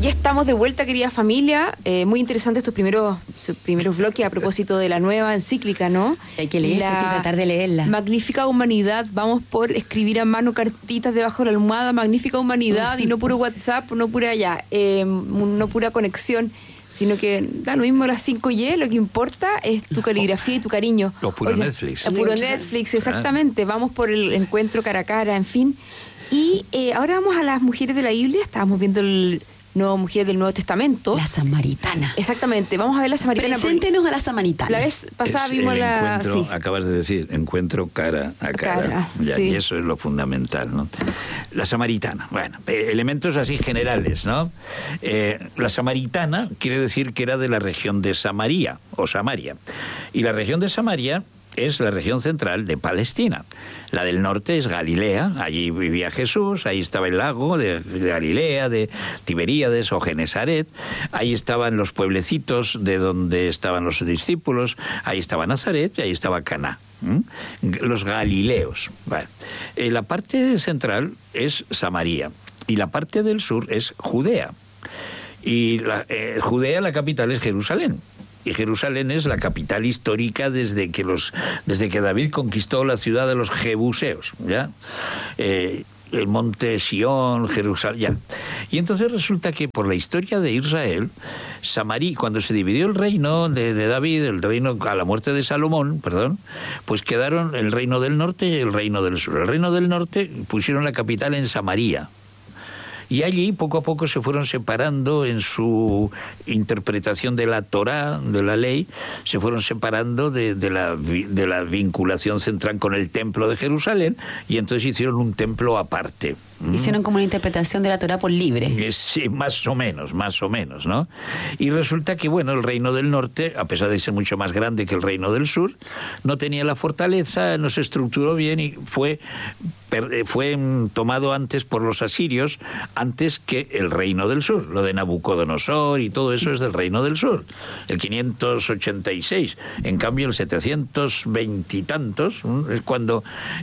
Ya estamos de vuelta, querida familia. Muy interesante estos primeros bloques a propósito de la nueva encíclica, ¿no? Hay que leerla, hay que tratar de leerla. Magnífica Humanidad. Vamos por escribir a mano cartitas debajo de la almohada. Magnífica Humanidad. Y no puro WhatsApp, no pura no pura conexión, sino que da lo mismo las 5Y, lo que importa es tu caligrafía y tu cariño. O puro Netflix. O puro Netflix, exactamente. Vamos por el encuentro cara a cara, en fin. Y ahora vamos a las mujeres de la Biblia. Estábamos viendo mujeres del Nuevo Testamento. La samaritana. Exactamente, vamos a ver la samaritana. Preséntenos a la samaritana. La vez pasada vimos la... Encuentro, sí. Acabas de decir, encuentro cara a cara. Ya, sí. Y eso es lo fundamental, ¿no? La samaritana, bueno, elementos así generales, ¿no? La samaritana quiere decir que era de la región de Samaria, o Samaria. Y la región de Samaria es la región central de Palestina. La del norte es Galilea, allí vivía Jesús, ahí estaba el lago de Galilea, de Tiberíades o Genesaret, ahí estaban los pueblecitos de donde estaban los discípulos, ahí estaba Nazaret y ahí estaba Caná. Los galileos. Bueno, la parte central es Samaria y la parte del sur es Judea. Y Judea, la capital es Jerusalén. Y Jerusalén es la capital histórica desde que David conquistó la ciudad de los jebuseos, ¿ya? El monte Sión, Jerusalén, ya. Y entonces resulta que por la historia de Israel, Samaria, cuando se dividió el reino de David, el reino a la muerte de Salomón, pues quedaron el reino del norte y el reino del sur. El reino del norte pusieron la capital en Samaria. Y allí poco a poco se fueron separando en su interpretación de la Torá, de la ley, se fueron separando de la vinculación central con el templo de Jerusalén y entonces hicieron un templo aparte. Hicieron como una interpretación de la Torá por libre. Sí, más o menos, ¿no? Y resulta que, bueno, el reino del norte, a pesar de ser mucho más grande que el reino del sur, no tenía la fortaleza, no se estructuró bien y fue tomado antes por los asirios, antes que el reino del sur. Lo de Nabucodonosor y todo eso es del reino del sur, el 586. En cambio, el 720 y tantos es cuando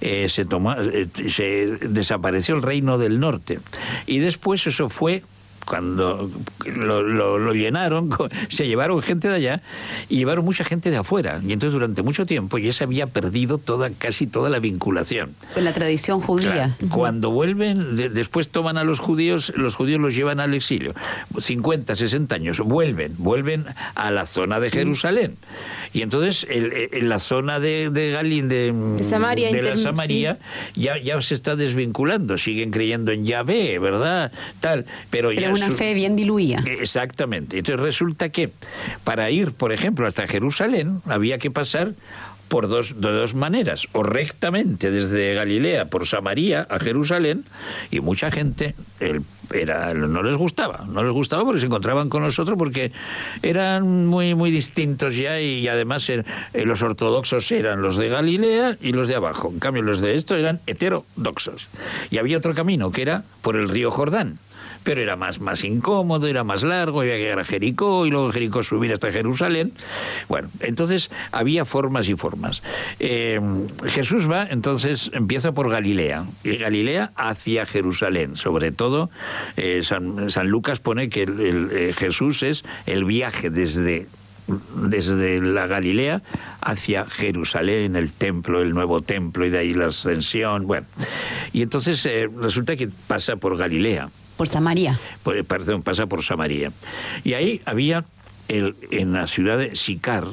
se desapareció el reino del norte. Y después eso fue cuando lo llenaron, se llevaron gente de allá y llevaron mucha gente de afuera. Y entonces durante mucho tiempo ya se había perdido casi toda la vinculación. Con la tradición judía. Claro, cuando vuelven, después toman a los judíos los llevan al exilio. 50, 60 años, vuelven a la zona de Jerusalén. Y entonces en la zona de Samaria, de la Samaria, sí, ya se está desvinculando. Siguen creyendo en Yahvé, ¿verdad? Pero ya una fe bien diluida. Exactamente. Entonces resulta que para ir, por ejemplo, hasta Jerusalén había que pasar de dos maneras, o rectamente desde Galilea por Samaria a Jerusalén, y mucha gente no les gustaba porque se encontraban con nosotros porque eran muy, muy distintos ya, y además los ortodoxos eran los de Galilea y los de abajo. En cambio los de esto eran heterodoxos. Y había otro camino que era por el río Jordán, pero era más incómodo, era más largo, había que llegar a Jericó y luego de Jericó subir hasta Jerusalén. Bueno, entonces había formas y formas. Jesús empieza por Galilea, y Galilea hacia Jerusalén. Sobre todo, San Lucas pone que Jesús es el viaje desde la Galilea hacia Jerusalén, el templo, el nuevo templo, y de ahí la ascensión. Bueno, y entonces resulta que pasa por Galilea. Por Samaria. Pasa por Samaria. Y ahí había, en la ciudad de Sicar,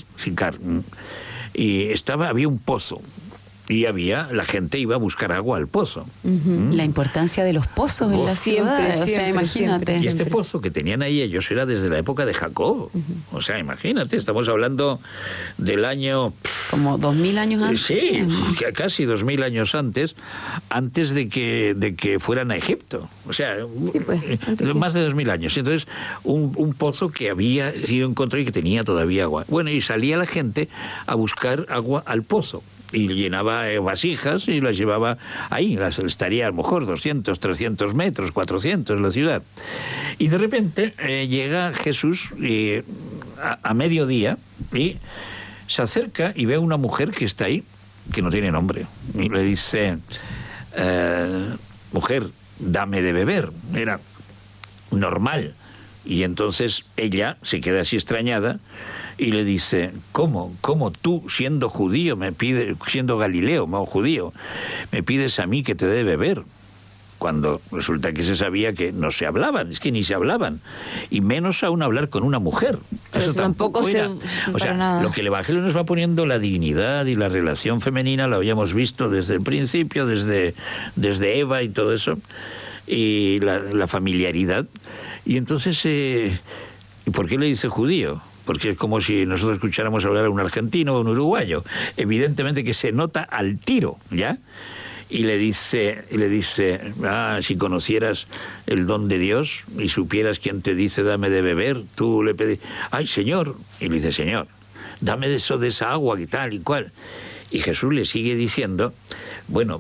y había un pozo. Y la gente iba a buscar agua al pozo. La importancia de los pozos en la ciudad, o sea, imagínate. Y este pozo que tenían ahí ellos era desde la época de Jacob. O sea, imagínate, estamos hablando del año... Como 2000 años antes. Sí, casi 2000 años antes de que fueran a Egipto. O sea, sí, pues, más de 2000 años. Entonces, un pozo que había sido encontrado y que tenía todavía agua. Bueno, y salía la gente a buscar agua al pozo. Y llenaba vasijas y las llevaba ahí. Estaría a lo mejor 200, 300 metros, 400 la ciudad. Y de repente llega Jesús a mediodía y se acerca y ve a una mujer que está ahí, que no tiene nombre. Y le dice, mujer, dame de beber. Era normal Y entonces ella se queda así extrañada y le dice, ¿cómo tú, siendo judío, siendo Galileo, no judío, me pides a mí que te dé beber? Cuando resulta que se sabía que no se hablaban, es que ni se hablaban, y menos aún hablar con una mujer. Pero eso tampoco era. O sea, nada. Lo que el Evangelio nos va poniendo, la dignidad y la relación femenina, lo habíamos visto desde el principio, desde Eva y todo eso, y la familiaridad. Y entonces, ¿y por qué le dice judío? Porque es como si nosotros escucháramos hablar a un argentino o un uruguayo. Evidentemente que se nota al tiro, ¿ya? Y le dice, si conocieras el don de Dios y supieras quién te dice dame de beber, tú le pedís, ay, Señor, y le dice, Señor, dame de esa agua y tal y cual. Y Jesús le sigue diciendo, bueno,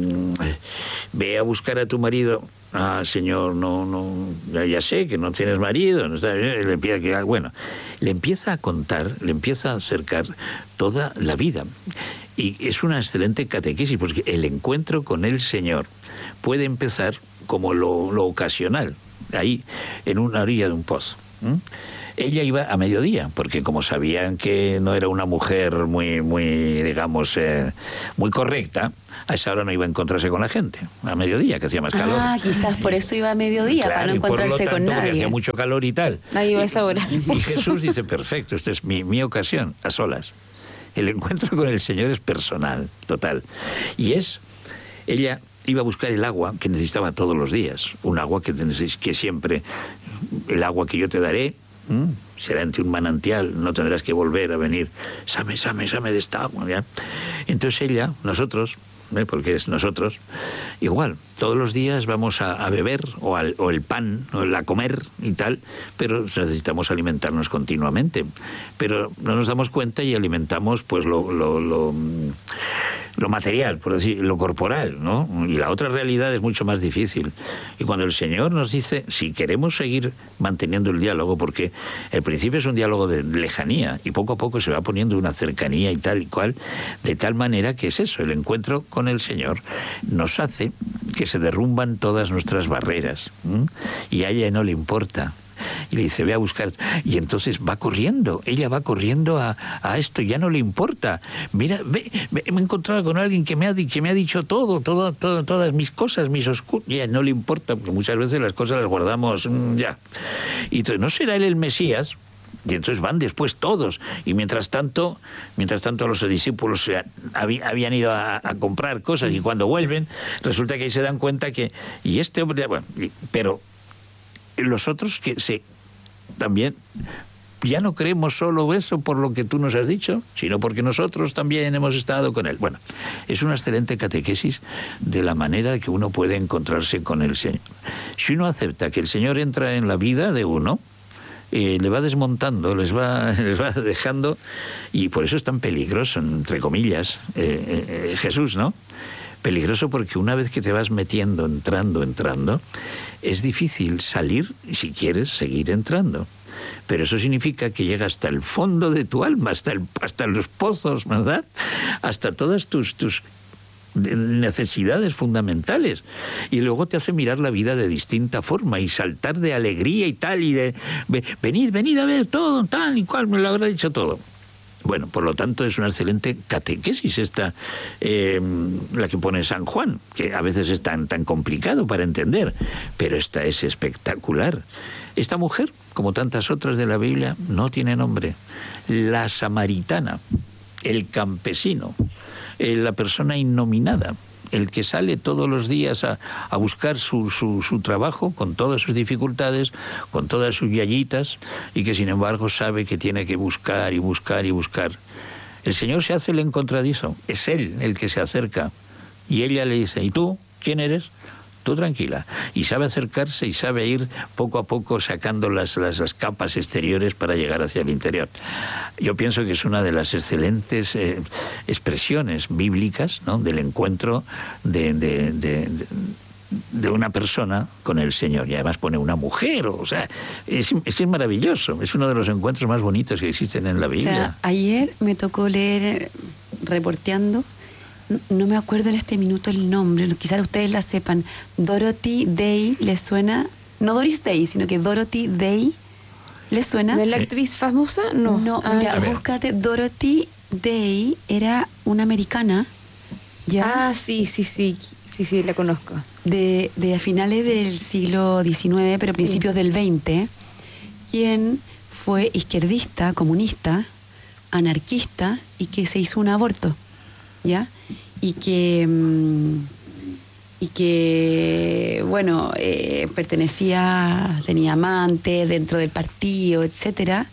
ve a buscar a tu marido. Ah, Señor, no, ya sé que no tienes marido. No está, le empieza a contar, le empieza a acercar toda la vida. Y es una excelente catequesis, porque el encuentro con el Señor puede empezar como lo ocasional, ahí, en una orilla de un pozo. Ella iba a mediodía, porque como sabían que no era una mujer muy digamos, muy correcta, a esa hora no iba a encontrarse con la gente, a mediodía, que hacía más calor. Ah, quizás por eso iba a mediodía, claro, para no encontrarse con nadie. Hacía mucho calor y tal. Ahí iba a esa hora. Y Jesús dice, perfecto, esta es mi ocasión, a solas. El encuentro con el Señor es personal, total. Y ella iba a buscar el agua que necesitaba todos los días, un agua que siempre, el agua que yo te daré, será ante un manantial, no tendrás que volver a venir, same de esta agua, ¿ya? Entonces ella, nosotros, porque es nosotros, igual, todos los días vamos a beber, o el pan, o a comer y tal, pero necesitamos alimentarnos continuamente. Pero no nos damos cuenta y alimentamos pues lo material, por decir, lo corporal, ¿no? Y la otra realidad es mucho más difícil. Y cuando el Señor nos dice, si queremos seguir manteniendo el diálogo, porque el principio es un diálogo de lejanía, y poco a poco se va poniendo una cercanía y tal y cual, de tal manera que es eso, el encuentro con el Señor nos hace que se derrumban todas nuestras barreras, y a ella no le importa. Y le dice, ve a buscar. Y entonces va corriendo, ella va corriendo a esto, ya no le importa. Mira, me he encontrado con alguien que me ha dicho todas mis cosas, mis oscuros. Y a ella no le importa, porque muchas veces las cosas las guardamos ya. Y entonces, ¿no será él el Mesías? Y entonces van después todos. Y mientras tanto los discípulos habían ido a comprar cosas, y cuando vuelven, resulta que ahí se dan cuenta que... Y este hombre... Bueno, pero... los otros también ya no creemos solo eso por lo que tú nos has dicho, sino porque nosotros también hemos estado con él. Bueno, es una excelente catequesis de la manera que uno puede encontrarse con el Señor. Si uno acepta que el Señor entra en la vida de uno, le va desmontando, les va dejando, y por eso es tan peligroso, entre comillas, Jesús, ¿no? Peligroso porque una vez que te vas metiendo, entrando, es difícil salir si quieres seguir entrando. Pero eso significa que llega hasta el fondo de tu alma, hasta los pozos, ¿verdad? Hasta todas tus necesidades fundamentales. Y luego te hace mirar la vida de distinta forma y saltar de alegría y tal, y de venid a ver todo, tal y cual, me lo habrá dicho todo. Bueno, por lo tanto es una excelente catequesis esta, la que pone San Juan, que a veces es tan complicado para entender, pero esta es espectacular. Esta mujer, como tantas otras de la Biblia, no tiene nombre. La samaritana, el campesino, la persona innominada, el que sale todos los días a buscar su trabajo con todas sus dificultades, con todas sus yayitas, y que sin embargo sabe que tiene que buscar y buscar y buscar. El Señor se hace el encontradizo, es Él el que se acerca, y ella le dice, ¿y tú? ¿Quién eres? Tú tranquila. Y sabe acercarse y sabe ir poco a poco sacando las capas exteriores para llegar hacia el interior. Yo pienso que es una de las excelentes expresiones bíblicas, ¿no?, del encuentro de una persona con el Señor. Y además pone una mujer, o sea, es maravilloso. Es uno de los encuentros más bonitos que existen en la Biblia. O sea, ayer me tocó leer, reporteando, no me acuerdo en este minuto el nombre, quizás ustedes la sepan. Dorothy Day, ¿les suena? No Doris Day, sino que Dorothy Day. ¿Les suena? ¿No es la actriz famosa? No. No, mira, búscate. Dorothy Day era una americana. ¿Ya? Sí, la conozco. De a finales del siglo XIX, pero principios del XX, quien fue izquierdista, comunista, anarquista, y que se hizo un aborto, ¿ya? Y que bueno, tenía amante dentro del partido, etcétera,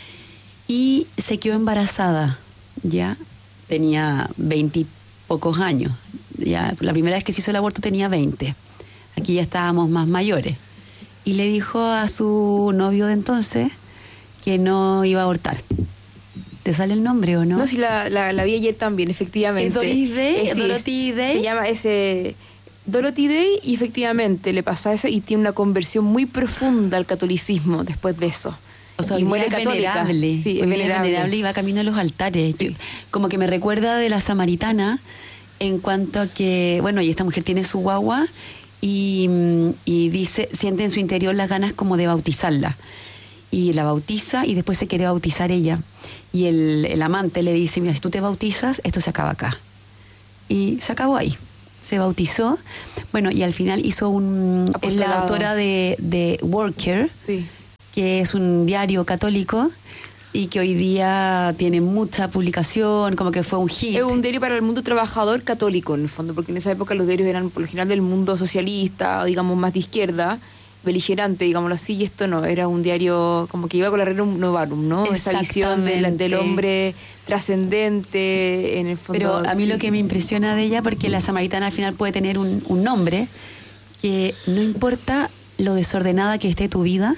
y se quedó embarazada, ¿ya? Tenía 20 y pocos años, ya. La primera vez que se hizo el aborto tenía 20. Aquí ya estábamos más mayores. Y le dijo a su novio de entonces que no iba a abortar. ¿Te sale el nombre o no? No, sí, la vi ayer también, efectivamente. ¿Es Dorothy Day? Se llama Dorothy Day, y efectivamente le pasa eso y tiene una conversión muy profunda al catolicismo después de eso. O sea, y muere es católica. Venerable. Sí, es venerable y va camino a los altares. Sí. Como que me recuerda de la samaritana en cuanto a que, bueno, y esta mujer tiene su guagua y dice, siente en su interior las ganas como de bautizarla. Y la bautiza y después se quiere bautizar ella. Y el amante le dice, mira, si tú te bautizas, esto se acaba acá. Y se acabó ahí. Se bautizó. Bueno, y al final hizo es la autora de Worker, sí, que es un diario católico y que hoy día tiene mucha publicación, como que fue un hit. Es un diario para el mundo trabajador católico, en el fondo, porque en esa época los diarios eran por lo general del mundo socialista, o digamos más de izquierda, beligerante, digámoslo así, y esto no, era un diario como que iba con la Rerum Novarum, ¿no? Esa visión del hombre trascendente, en el fondo. Pero a mí lo que me impresiona de ella, porque la samaritana al final puede tener un nombre, que no importa lo desordenada que esté tu vida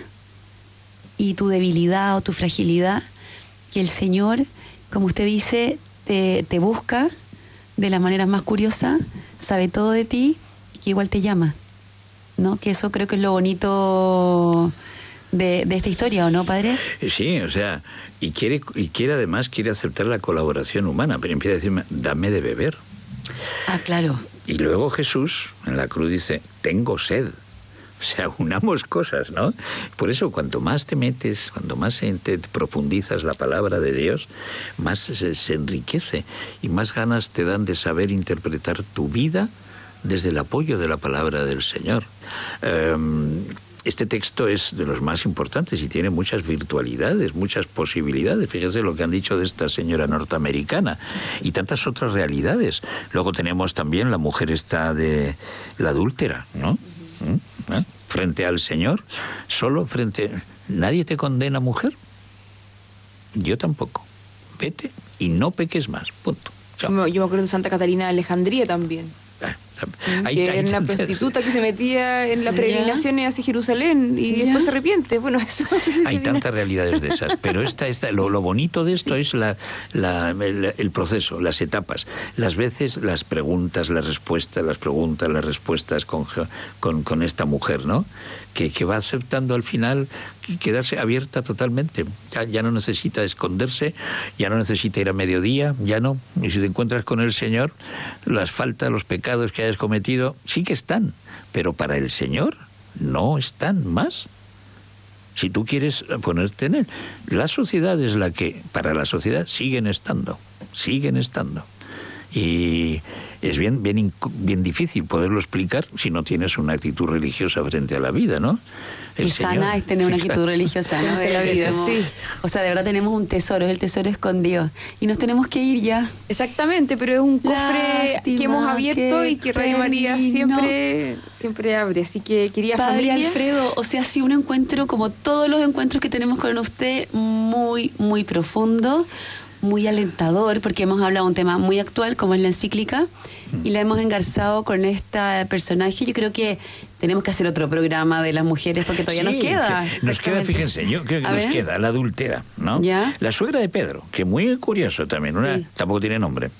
y tu debilidad o tu fragilidad, que el Señor, como usted dice, te busca de las maneras más curiosas, sabe todo de ti y que igual te llama, ¿no? Que eso creo que es lo bonito de esta historia, ¿o no, padre? Sí, o sea, y quiere además aceptar la colaboración humana, pero empieza a decirme, dame de beber. Ah, claro. Y luego Jesús en la cruz dice, tengo sed. O sea, unamos cosas, ¿no? Por eso, cuanto más te metes, cuanto más te profundizas la palabra de Dios, más se enriquece y más ganas te dan de saber interpretar tu vida desde el apoyo de la palabra del Señor. Este texto es de los más importantes y tiene muchas virtualidades, muchas posibilidades. Fíjese lo que han dicho de esta señora norteamericana y tantas otras realidades. Luego tenemos también la mujer esta de la adúltera, ¿no? Frente al Señor, nadie te condena, mujer. Yo tampoco. Vete y no peques más. Punto. Chao. Yo me acuerdo de Santa Catarina de Alejandría también. Que era una prostituta que se metía en las peregrinaciones hacia Jerusalén y después se arrepiente. Bueno, eso. Hay tantas realidades de esas, pero lo bonito de esto es el proceso, las etapas, las veces, las preguntas, las respuestas, las preguntas, las respuestas con esta mujer, ¿no? Que va aceptando al final quedarse abierta totalmente. Ya no necesita esconderse, ya no necesita ir a mediodía, ya no. Y si te encuentras con el Señor, las faltas, los pecados que hayas cometido, sí que están, pero para el Señor no están más. Si tú quieres ponerte en Él. La sociedad es la que, para la sociedad, siguen estando. Y es bien difícil poderlo explicar si no tienes una actitud religiosa frente a la vida, ¿no? Y sana es tener una actitud religiosa, ¿no? De la vida, sí. O sea, de verdad tenemos un tesoro, es el tesoro escondido. Y nos tenemos que ir ya. Exactamente, pero es un cofre que hemos abierto y que Radio María siempre abre. Así que, quería Padre familia. Alfredo, o sea, sí, un encuentro como todos los encuentros que tenemos con usted, muy, muy profundo, muy alentador, porque hemos hablado de un tema muy actual como es la encíclica y la hemos engarzado con este personaje. Yo creo que tenemos que hacer otro programa de las mujeres porque todavía nos queda. Nos queda, fíjense, yo creo que nos queda la adúltera, ¿no? ¿Ya? La suegra de Pedro, que muy curioso también, tampoco tiene nombre.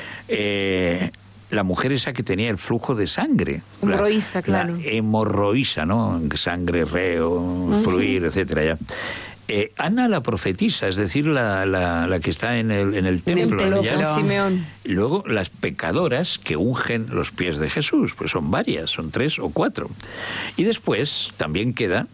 La mujer esa que tenía el flujo de sangre. Hemorroísa, claro. La hemorroísa, ¿no? Sangre, reo, fluir, etcétera, ya. Ana la profetisa, es decir, la que está en el templo. ¿Ya? Simeón. Luego las pecadoras que ungen los pies de Jesús, pues son varias, son 3 o 4. Y después también queda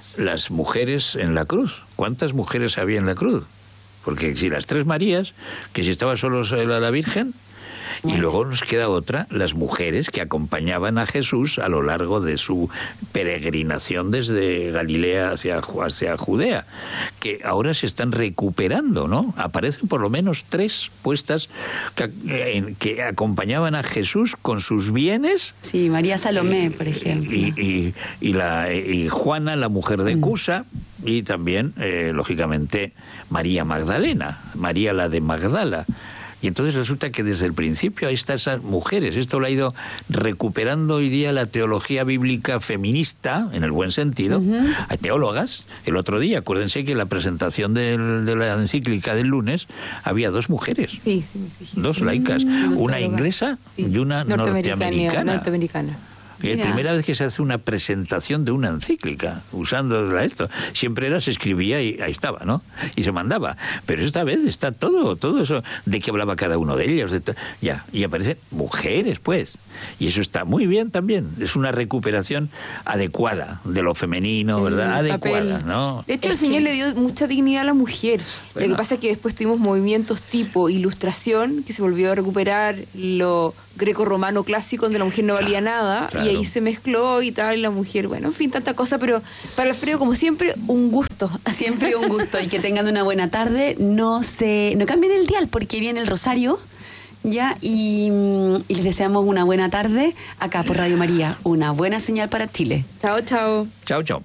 las mujeres en la cruz. ¿Cuántas mujeres había en la cruz? Porque si las 3 Marías, que si estaba solo la Virgen, y luego nos queda otra, las mujeres que acompañaban a Jesús a lo largo de su peregrinación desde Galilea hacia Judea, que ahora se están recuperando, ¿no? Aparecen por lo menos 3 puestas que acompañaban a Jesús con sus bienes. Sí, María Salomé, por ejemplo. Y Juana, la mujer de Cusa, y también, lógicamente, María Magdalena, María la de Magdala. Y entonces resulta que desde el principio ahí están esas mujeres. Esto lo ha ido recuperando hoy día la teología bíblica feminista, en el buen sentido. Hay teólogas. El otro día, acuérdense que en la presentación de la encíclica del lunes había 2 mujeres. Sí. 2 laicas. Una inglesa y una norteamericana. Es la primera vez que se hace una presentación de una encíclica usando esto. Siempre se escribía y ahí estaba, ¿no? Y se mandaba. Pero esta vez está todo eso de que hablaba cada uno de ellos. Y aparecen mujeres, pues. Y eso está muy bien también. Es una recuperación adecuada de lo femenino, ¿verdad? Adecuada, ¿no? De hecho, el Señor le dio mucha dignidad a la mujer. Bueno. Lo que pasa es que después tuvimos movimientos tipo Ilustración, que se volvió a recuperar lo greco-romano clásico, donde la mujer no valía nada, y ahí se mezcló y tal, y la mujer, bueno, en fin, tanta cosa, pero para Alfredo, como siempre, un gusto. Siempre un gusto, y que tengan una buena tarde. No cambien el dial, porque viene el Rosario, ya, y les deseamos una buena tarde acá por Radio María, una buena señal para Chile. Chao, chao. Chao, chao.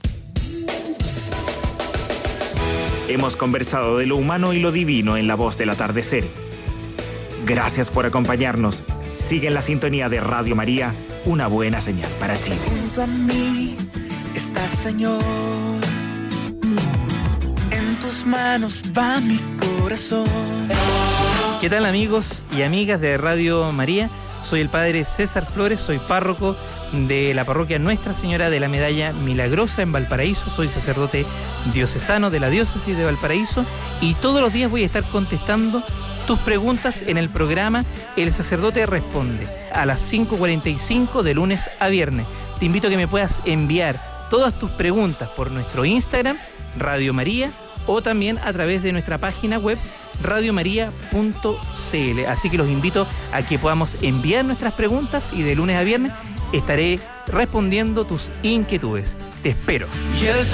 Hemos conversado de lo humano y lo divino en La Voz del Atardecer. Gracias por acompañarnos. Sigue en la sintonía de Radio María, una buena señal para Chile. Junto a mí está, Señor, en tus manos va mi corazón. ¿Qué tal, amigos y amigas de Radio María? Soy el padre César Flores, soy párroco de la parroquia Nuestra Señora de la Medalla Milagrosa en Valparaíso. Soy sacerdote diocesano de la diócesis de Valparaíso y todos los días voy a estar contestando tus preguntas en el programa El Sacerdote Responde a las 5:45 de lunes a viernes. Te invito a que me puedas enviar todas tus preguntas por nuestro Instagram, Radio María, o también a través de nuestra página web radiomaria.cl. Así que los invito a que podamos enviar nuestras preguntas y de lunes a viernes estaré respondiendo tus inquietudes. Te espero.